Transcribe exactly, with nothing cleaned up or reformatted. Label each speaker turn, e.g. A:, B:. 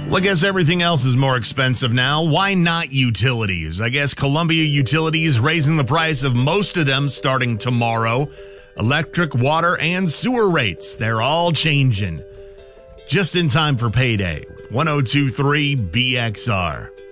A: Well, I guess everything else is more expensive now. Why not utilities? I guess Columbia Utilities raising the price of most of them starting tomorrow. Electric, water, and sewer rates, they're all changing. Just in time for payday. ten twenty-three B X R.